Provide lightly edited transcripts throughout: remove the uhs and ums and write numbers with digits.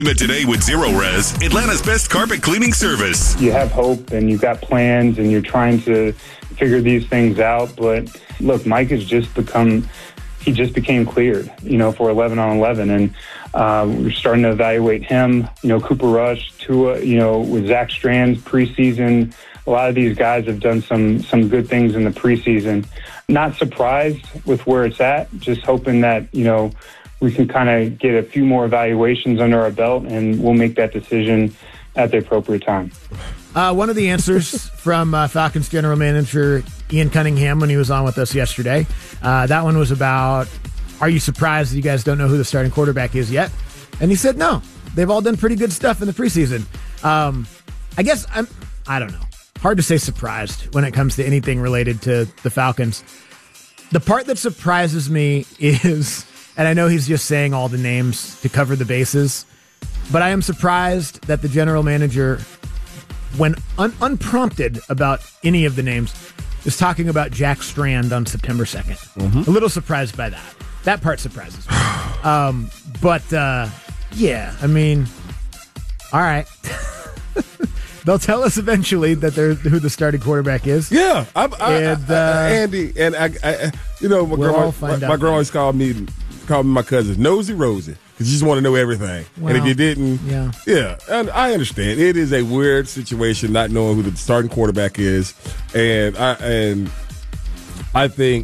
But today with Zero Res, Atlanta's best carpet cleaning service. You have hope and you've got plans and you're trying to figure these things out. But look, Mike has just became cleared, for 11 on 11. And we're starting to evaluate him, Cooper Rush, Tua, with Zach Strands preseason. A lot of these guys have done some good things in the preseason. Not surprised with where it's at, just hoping that, we can kind of get a few more evaluations under our belt, and we'll make that decision at the appropriate time. One of the answers from Falcons general manager Ian Cunningham when he was on with us yesterday, that one was about, are you surprised that you guys don't know who the starting quarterback is yet? And he said, no, they've all done pretty good stuff in the preseason. I guess I don't know. Hard to say surprised when it comes to anything related to the Falcons. The part that surprises me is, and I know he's just saying all the names to cover the bases, but I am surprised that the general manager, when unprompted about any of the names, is talking about Jack Strand on September 2nd. Mm-hmm. A little surprised by that. That part surprises me. Yeah, I mean, all right. They'll tell us eventually that they're who the starting quarterback is. Yeah, Andy, and my girl always called me my cousins Nosy Rosie, because you just want to know everything. Well, and if you didn't, yeah, and I understand it is a weird situation not knowing who the starting quarterback is, and I think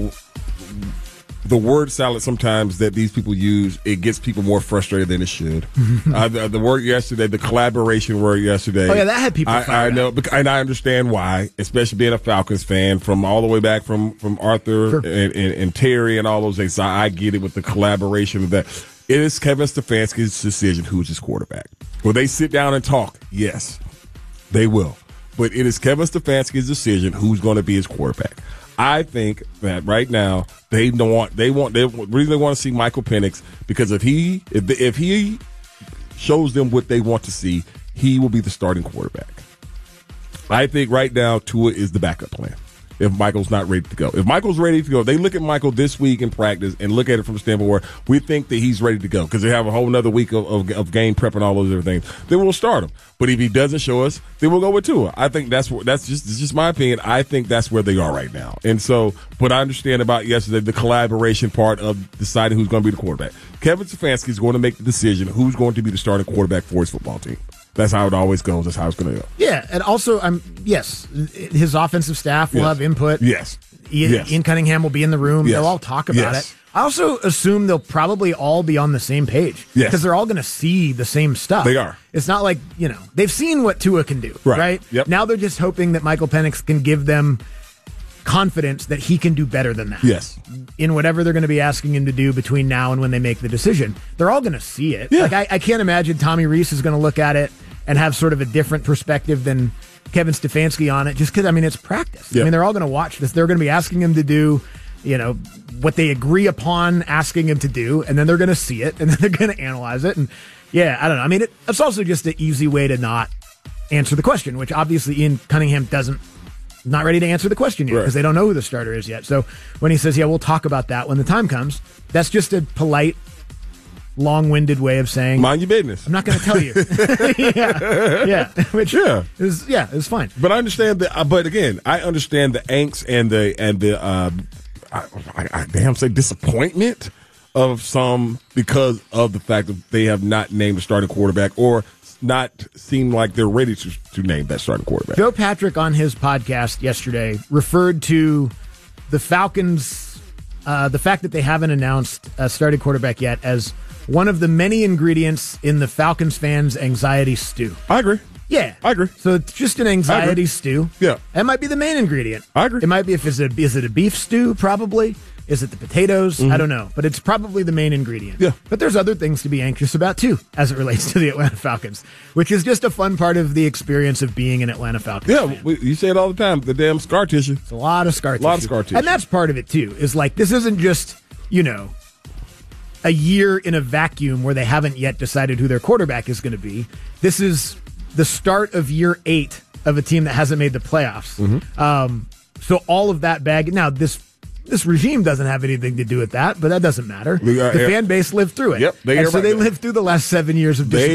the word salad sometimes that these people use, it gets people more frustrated than it should. The word yesterday, the collaboration word yesterday. Oh, yeah, that had people I know, and I understand why, especially being a Falcons fan from all the way back from Arthur and Terry and all those things. So I get it with the collaboration of that. It is Kevin Stefanski's decision who's his quarterback. Will they sit down and talk? Yes, they will. But it is Kevin Stefanski's decision who's going to be his quarterback. I think that right now they really want to see Michael Penix, because if he shows them what they want to see, he will be the starting quarterback. I think right now Tua is the backup plan if Michael's not ready to go. If Michael's ready to go, they look at Michael this week in practice and look at it from the standpoint where we think that he's ready to go because they have a whole another week of game prep and all those other things. Then we'll start him. But if he doesn't show us, then we'll go with Tua. I think that's just my opinion. I think that's where they are right now. And so, but I understand about yesterday the collaboration part of deciding who's going to be the quarterback. Kevin Stefanski is going to make the decision who's going to be the starting quarterback for his football team. That's how it always goes. That's how it's going to go. Yeah, and also, yes, his offensive staff will have input. Yes. Ian Cunningham will be in the room. Yes. They'll all talk about it. I also assume they'll probably all be on the same page. Yes. Because they're all going to see the same stuff. They are. It's not like, they've seen what Tua can do, right? Yep. Now they're just hoping that Michael Penix can give them confidence that he can do better than that. Yes. In whatever they're going to be asking him to do between now and when they make the decision. They're all going to see it. Yeah. Like I can't imagine Tommy Rees is going to look at it and have sort of a different perspective than Kevin Stefanski on it, just because, it's practice. Yep. They're all going to watch this. They're going to be asking him to do, what they agree upon asking him to do, and then they're going to see it, and then they're going to analyze it. And, I don't know. It's also just an easy way to not answer the question, which obviously Ian Cunningham not ready to answer the question yet because they don't know who the starter is yet. So when he says, we'll talk about that when the time comes, that's just a polite, long-winded way of saying, mind your business. I'm not going to tell you. Which is fine. But I understand that. But again, I understand the angst and the I damn say disappointment of some because of the fact that they have not named a starting quarterback or not seem like they're ready to name that starting quarterback. Joe Patrick on his podcast yesterday referred to the Falcons, the fact that they haven't announced a starting quarterback yet, as one of the many ingredients in the Falcons fans' anxiety stew. I agree. Yeah. I agree. So it's just an anxiety stew. Yeah. That might be the main ingredient. I agree. It might be is it a beef stew, probably? Is it the potatoes? Mm-hmm. I don't know. But it's probably the main ingredient. Yeah. But there's other things to be anxious about, too, as it relates to the Atlanta Falcons, which is just a fun part of the experience of being an Atlanta Falcons fan. You say it all the time, the damn scar tissue. It's a lot of scar tissue. And that's part of it, too, is like this isn't just, a year in a vacuum where they haven't yet decided who their quarterback is going to be. This is the start of year 8 of a team that hasn't made the playoffs. Mm-hmm. So all of that now this This regime doesn't have anything to do with that, but that doesn't matter. The Yeah. fan base lived through it. Yep, and so they lived through the last 7 years of They